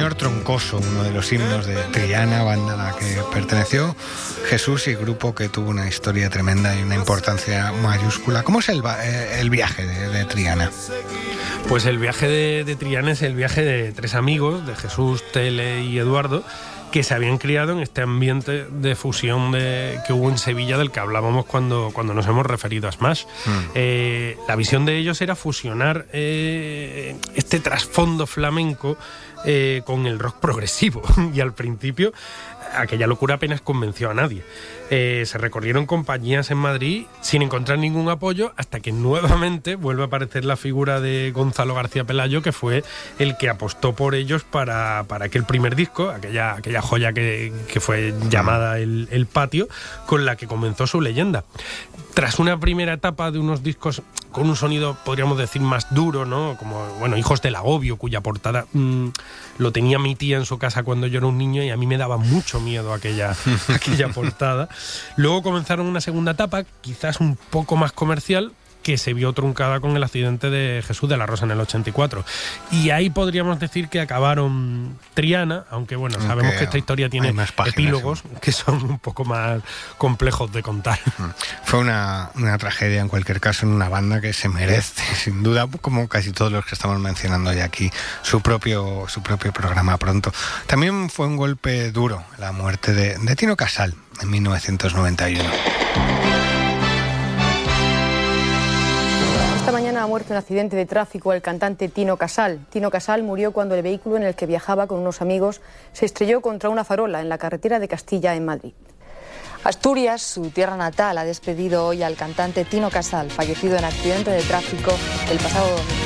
Señor Troncoso, uno de los himnos de Triana, banda a la que perteneció Jesús y grupo que tuvo una historia tremenda y una importancia mayúscula. ¿Cómo es el viaje de Triana? Pues el viaje de Triana es el viaje de tres amigos, de Jesús, Tele y Eduardo, que se habían criado en este ambiente de fusión que hubo en Sevilla, del que hablábamos cuando nos hemos referido a Smash. La visión de ellos era fusionar este trasfondo flamenco con el rock progresivo, y al principio aquella locura apenas convenció a nadie. Se recorrieron compañías en Madrid sin encontrar ningún apoyo, hasta que nuevamente vuelve a aparecer la figura de Gonzalo García Pelayo, que fue el que apostó por ellos para aquel primer disco, aquella joya que fue llamada El Patio, con la que comenzó su leyenda. Tras una primera etapa de unos discos con un sonido, podríamos decir, más duro, ¿no? Como, bueno, Hijos del Agobio, cuya portada lo tenía mi tía en su casa cuando yo era un niño, y a mí me daba mucho miedo aquella portada. Luego comenzaron una segunda etapa, quizás un poco más comercial, que se vio truncada con el accidente de Jesús de la Rosa en el 84. Y ahí podríamos decir que acabaron Triana, aunque bueno, sabemos que esta historia tiene epílogos que son un poco más complejos de contar. Fue una tragedia en cualquier caso, en una banda que se merece, sin duda, como casi todos los que estamos mencionando hoy aquí, su propio programa pronto. También fue un golpe duro la muerte de Tino Casal en 1991. Esta mañana ha muerto en accidente de tráfico el cantante Tino Casal. Tino Casal murió cuando el vehículo en el que viajaba con unos amigos se estrelló contra una farola en la carretera de Castilla, en Madrid. Asturias, su tierra natal, ha despedido hoy al cantante Tino Casal, fallecido en accidente de tráfico el pasado domingo.